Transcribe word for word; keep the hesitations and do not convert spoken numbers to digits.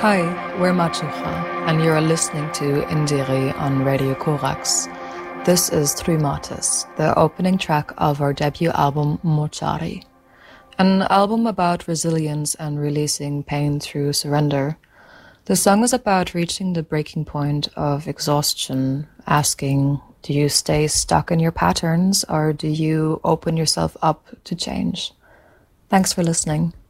Hi, we're Machucha, and you're listening to Indiri on Radio Korax. This is Trumatis, the opening track of our debut album Mochari, an album about resilience and releasing pain through surrender. The song is about reaching the breaking point of exhaustion, asking, do you stay stuck in your patterns or do you open yourself up to change? Thanks for listening.